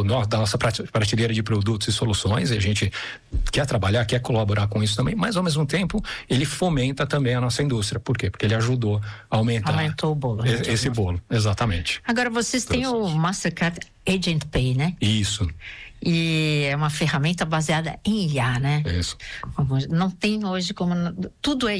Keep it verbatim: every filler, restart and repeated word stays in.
no, da nossa prateleira de produtos e soluções, e a gente quer trabalhar, quer colaborar com isso também, mas ao mesmo tempo ele fomenta também a nossa indústria. Por quê? Porque ele ajudou a aumentar. Aumentou o bolo. Né? Esse, esse bolo, exatamente. Agora vocês têm o Mastercard Agent Pay, né? Isso. E é uma ferramenta baseada em I A, né? Isso. Não tem hoje como... Tudo é